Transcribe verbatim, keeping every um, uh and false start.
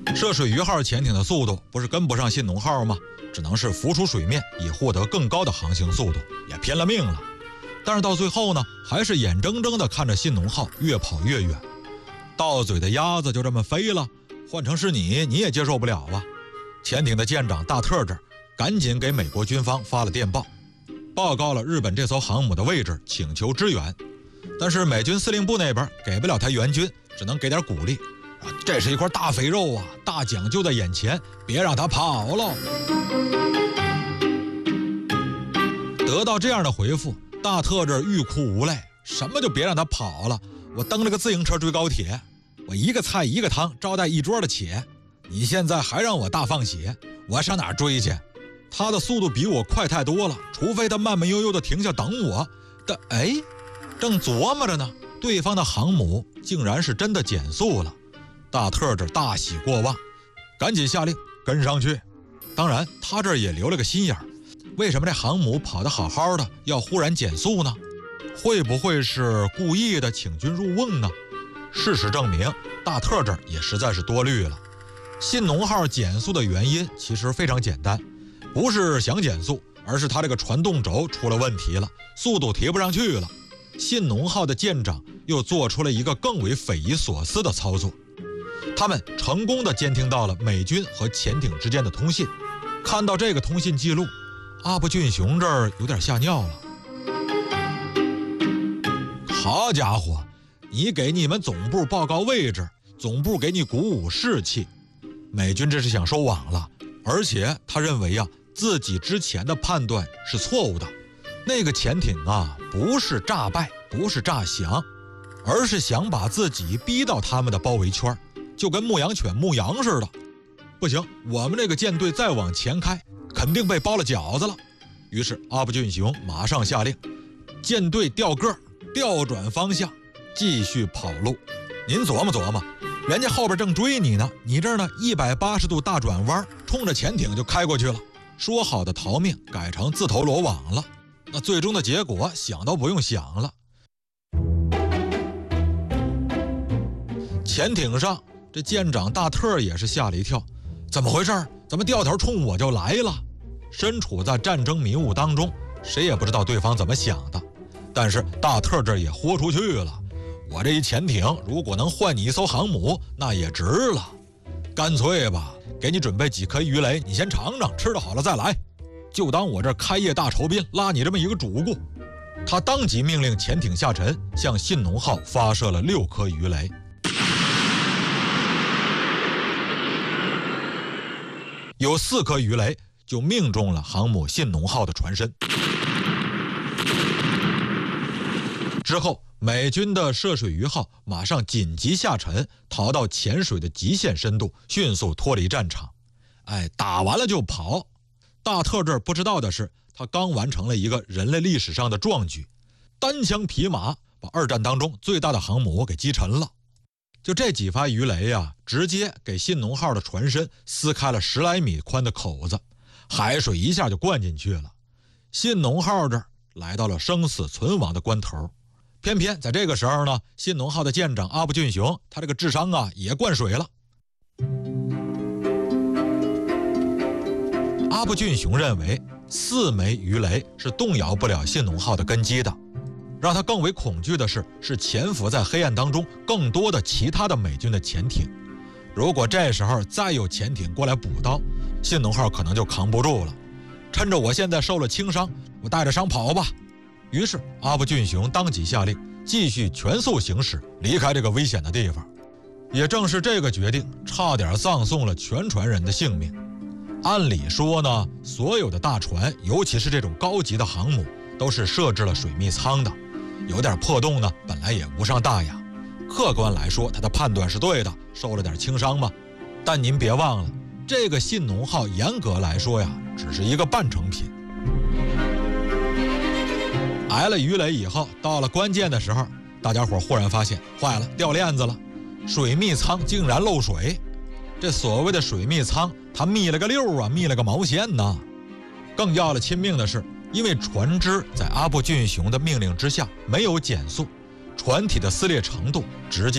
涉水鱼号潜艇的速度不是跟不上信浓号吗？只能是浮出水面，以获得更高的航行速度，也拼了命了。但是到最后呢，还是眼睁睁地看着信浓号越跑越远。到嘴的鸭子就这么飞了，换成是你，你也接受不了啊。潜艇的舰长大特这儿赶紧给美国军方发了电报，报告了日本这艘航母的位置，请求支援。但是美军司令部那边给不了他援军，只能给点鼓励。这是一块大肥肉啊，大奖就在眼前，别让他跑了。得到这样的回复，大特这欲哭无泪，什么就别让他跑了？我蹬了个自行车追高铁，我一个菜一个汤招待一桌的且，你现在还让我大放血，我上哪儿追去？他的速度比我快太多了，除非他慢慢悠悠地停下等我。但哎，正琢磨着呢，对方的航母竟然是真的减速了。大特这大喜过望，赶紧下令跟上去。当然他这也留了个心眼儿，为什么这航母跑得好好的要忽然减速呢？会不会是故意的请君入瓮呢？事实证明，大特这也实在是多虑了。信浓号减速的原因其实非常简单，不是想减速，而是他这个传动轴出了问题了，速度提不上去了。信浓号的舰长又做出了一个更为匪夷所思的操作，他们成功的监听到了美军和潜艇之间的通信。看到这个通信记录，阿部俊雄这儿有点吓尿了。好家伙，你给你们总部报告位置，总部给你鼓舞士气，美军这是想收网了。而且他认为啊，自己之前的判断是错误的，那个潜艇啊，不是诈败，不是诈降，而是想把自己逼到他们的包围圈，就跟牧羊犬牧羊似的。不行，我们这个舰队再往前开，肯定被包了饺子了。于是阿部俊雄马上下令，舰队调个，调转方向，继续跑路。您琢磨琢磨，人家后边正追你呢，你这儿呢一百八十度大转弯，冲着潜艇就开过去了。说好的逃命改成自投罗网了，那最终的结果想都不用想了。潜艇上这舰长大特也是吓了一跳，怎么回事？怎么掉头冲我就来了？身处在战争迷雾当中，谁也不知道对方怎么想的。但是大特这也豁出去了，我这一潜艇如果能换你一艘航母，那也值了。干脆吧，给你准备几颗鱼雷，你先尝尝，吃得好了再来，就当我这开业大酬宾，拉你这么一个主顾。他当即命令潜艇下沉，向信浓号发射了六颗鱼雷。有四颗鱼雷就命中了航母信浓号的船身。之后美军的涉水鱼号马上紧急下沉，逃到潜水的极限深度，迅速脱离战场。哎，打完了就跑。大特这儿不知道的是，他刚完成了一个人类历史上的壮举，单枪匹马把二战当中最大的航母给击沉了。就这几发鱼雷啊，直接给信浓号的船身撕开了十来米宽的口子，海水一下就灌进去了。信浓号这儿来到了生死存亡的关头。偏偏在这个时候呢，信浓号的舰长阿部俊雄，他这个智商啊也灌水了。阿部俊雄认为四枚鱼雷是动摇不了信浓号的根基的。让他更为恐惧的是，是潜伏在黑暗当中更多的其他的美军的潜艇。如果这时候再有潜艇过来补刀，信浓号可能就扛不住了。趁着我现在受了轻伤，我带着伤跑吧。于是阿部俊雄当即下令，继续全速行驶，离开这个危险的地方。也正是这个决定，差点葬送了全船人的性命。按理说呢，所有的大船，尤其是这种高级的航母，都是设置了水密舱的。有点破洞呢，本来也无伤大雅。客观来说，他的判断是对的，受了点轻伤嘛。但您别忘了，这个信浓号严格来说呀，只是一个半成品。挨了鱼雷以后，到了关键的时候，大家伙忽然发现，坏了，掉链子了，水密舱竟然漏水。这所谓的水密舱，它密了个溜啊，密了个毛线呢。更要了亲命的是，因为船只在阿部俊雄的命令之下没有减速，船体的撕裂程度直接